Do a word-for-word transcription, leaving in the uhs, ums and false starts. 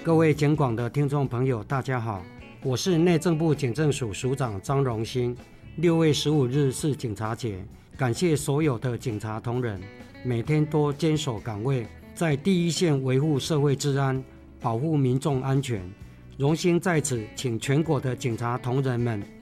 各位警广的听众朋友，大家好，我是内政部警政署署长张荣兴。六月十五日是警察节，感谢所有的警察同仁，每天都坚守岗位，在第一线维护社会治安，保护民众安全。荣兴在此请全国的警察同仁们